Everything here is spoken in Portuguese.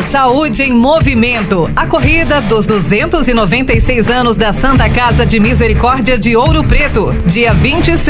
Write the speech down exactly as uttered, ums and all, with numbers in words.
Saúde em Movimento. A corrida dos duzentos e noventa e seis anos da Santa Casa de Misericórdia de Ouro Preto. Dia vinte e seis